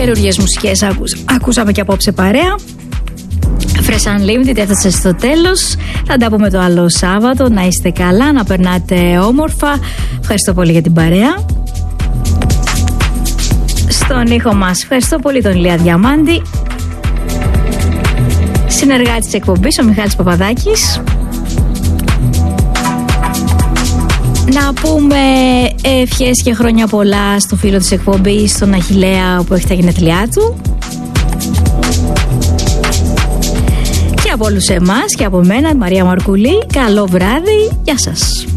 Καινούριες μουσικές ακούσαμε και απόψε παρέα. Fresh Unlimited έφτασε στο τέλος. Θα τα πούμε το άλλο Σάββατο. Να είστε καλά, να περνάτε όμορφα. Ευχαριστώ πολύ για την παρέα. Στον ήχο μας ευχαριστώ πολύ τον Ηλία Διαμάντη. Συνεργάτης της εκπομπής ο Μιχάλης Παπαδάκης. Να πούμε ευχές και χρόνια πολλά στο φίλο της εκπομπής, τον Αχιλλέα, που έχει τα γενέθλιά του. Και από όλους εμάς και από μένα, Μαρία Μαρκουλή, καλό βράδυ, γεια σας.